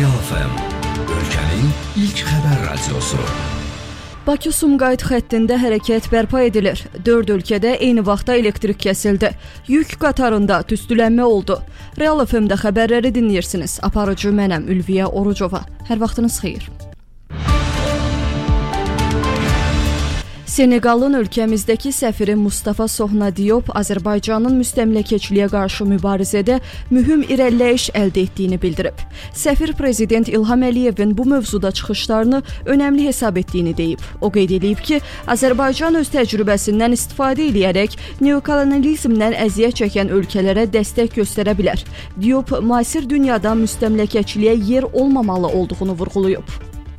Real FM, ölkənin ilk xəbər radiosu. Bakı-Sumqayıt xəttində hərəkət bərpa edilir. 4 ölkədə eyni vaxtda elektrik kəsildi. Yük qatarında tüstülənmə oldu. Real FM-də xəbərləri dinləyirsiniz. Aparıcı mənəm Ülviyə Orucova. Hər vaxtınız xeyir. Senegalın ölkəmizdəki səfiri Mustafa Sohna Diop Azərbaycanın müstəmləkəçiliyə qarşı mübarizədə mühüm irəliləyiş əldə etdiyini bildirib. Səfir prezident İlham Əliyevin bu mövzuda çıxışlarını önəmli hesab etdiyini deyib. O qeyd edib ki, Azərbaycan öz təcrübəsindən istifadə edərək neokolonializmdən əziyyət çəkən ölkələrə dəstək göstərə bilər. Diop müasir dünyada müstəmləkəçiliyə yer olmamalı olduğunu vurğulayıb.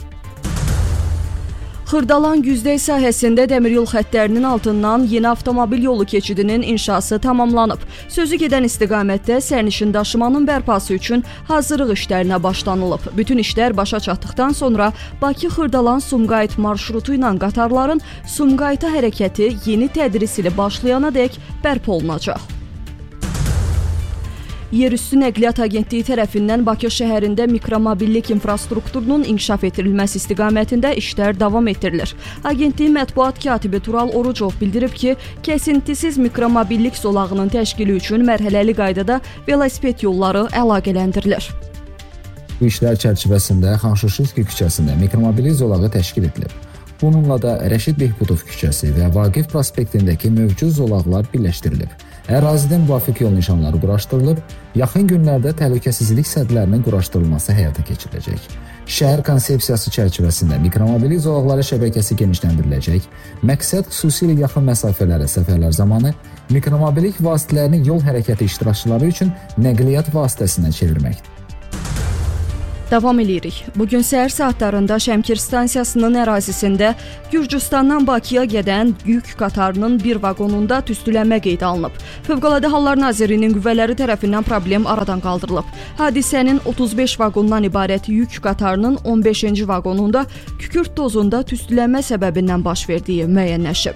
Xırdalan Güzdək sahəsində dəmiryol xəttlərinin altından yeni avtomobil yolu keçidinin inşası tamamlanıb. Sözü gedən istiqamətdə sərnişin daşımanın bərpası üçün hazırlıq işlərinə başlanılıb. Bütün işlər başa çatdıqdan sonra Bakı-Xırdalan-Sumqayıt marşrutu ilə qatarların Sumqayıta hərəkəti yeni tədris ili başlayanadək bərpa olunacaq. Yerüstü Nəqliyyat Agentliyi tərəfindən Bakı şəhərində mikromobillik infrastrukturunun inkişaf etdirilməsi istiqamətində işlər davam etdirilir. Agentliyin mətbuat katibi Tural Orucov bildirib ki, kəsintisiz mikromobillik zolağının təşkili üçün mərhələli qaydada velosiped yolları əlaqələndirilir. Bu işlər çərçivəsində Xanşuşinski küçəsində mikromobillik zolağı təşkil edilib. Bununla da Rəşid Behbudov küçəsi və Vaqif prospektindəki mövcud zolaqlar birləşdirilib. Ərazidən müvafiq yol nişanları quraşdırılıb, yaxın günlərdə təhlükəsizlik sədlərinin quraşdırılması həyata keçiriləcək. Şəhər konsepsiyası çərçivəsində mikromobillik zolaqları şəbəkəsi genişləndiriləcək. Məqsəd xüsusilə yaxın məsafələrə səfərlər zamanı mikromobillik vasitələrini yol hərəkəti iştirakçıları üçün nəqliyyat vasitəsinə çevirməkdir. Davam edirik. Bugün səhər saatlarında Şəmkir stansiyasının ərazisində Gürcüstandan Bakıya gedən yük qatarının bir vaqonunda tüstülənmə qeydə alınıb. Fövqəladə Hallar Nazirliyinin qüvvələri tərəfindən problem aradan qaldırılıb. Hadisənin 35 vaqondan ibarət yük qatarının 15-ci vaqonunda kükürt dozunda tüstülənmə səbəbindən baş verdiyi müəyyənləşib.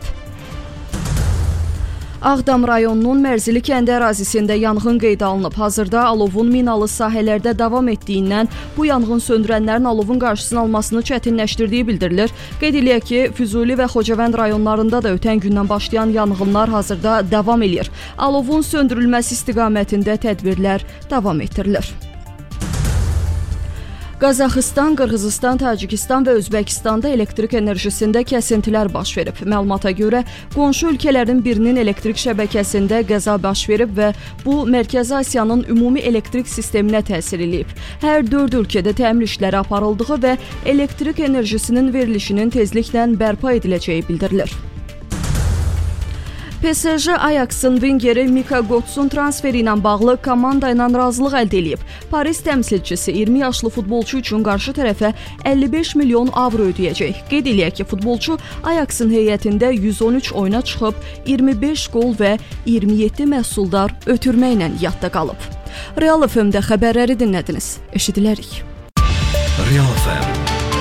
Ağdam rayonunun Mərzili kəndi ərazisində yanğın qeydə alınıb. Hazırda alovun minalı sahələrdə davam etdiyindən bu yanğın söndürənlərin alovun qarşısını almasını çətinləşdirdiyi bildirilir. Qeyd eləyək ki, Füzuli və Xocavənd rayonlarında da ötən gündən başlayan yanğınlar hazırda davam edir. Alovun söndürülməsi istiqamətində tədbirlər davam etdirilir. Qazaxıstan, Qırğızistan, Tacikistan və Özbəkistanda elektrik enerjisində kəsintilər baş verib. Məlumata görə, qonşu ölkələrin birinin elektrik şəbəkəsində qəza baş verib və bu, Mərkəzi Asiyanın ümumi elektrik sisteminə təsir edib. Hər 4 ölkədə təmir işləri aparıldığı və elektrik enerjisinin verilişinin tezliklə bərpa ediləcəyi bildirilir. PSG Ajaxın vingeri Mika Götze'un transferi ilə bağlı komanda ilə razılıq əldə edib. Paris təmsilçisi 20 yaşlı futbolçu üçün qarşı tərəfə 55 milyon avro ödəyəcək. Qeyd eləyək ki, futbolçu Ajaxın heyətində 113 oyuna çıxıb, 25 qol və 27 məhsuldar ötürməklə yadda qalıb. Real FM-də xəbərləri dinlədiniz. Eşidilərik. Real FM